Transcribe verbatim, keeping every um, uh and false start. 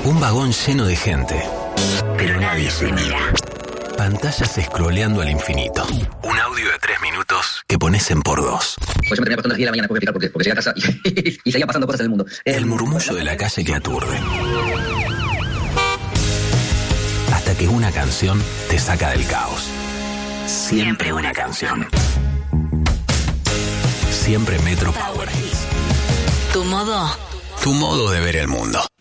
Un vagón lleno de gente. Pero nadie se mira. Pantallas scrolleando al infinito. Un audio de tres minutos que pones en por dos. Pues yo me tenía acostando a las diez de la mañana, después voy a explicar por qué. Porque llegué a casa y, y seguían pasando cosas en el mundo. El murmullo de la calle que aturde. Hasta que una canción te saca del caos. Siempre una canción. Siempre Metro Power Hits. Tu modo. Tu modo de ver el mundo.